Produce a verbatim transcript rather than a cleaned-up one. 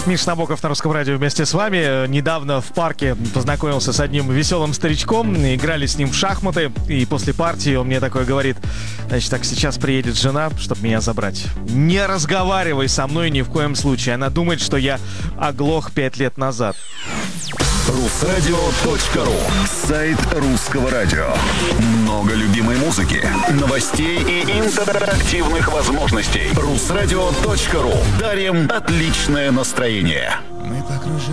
Миша Набоков на Русском радио вместе с вами. Недавно в парке познакомился с одним веселым старичком. Играли с ним в шахматы. И после партии он мне такой говорит: значит, так сейчас приедет жена, чтобы меня забрать. Не разговаривай со мной ни в коем случае. Она думает, что я оглох пять лет назад. Русрадио точка ру. Сайт русского радио. Много любимой музыки, новостей и интерактивных возможностей. Русрадио точка ру. Дарим отличное настроение.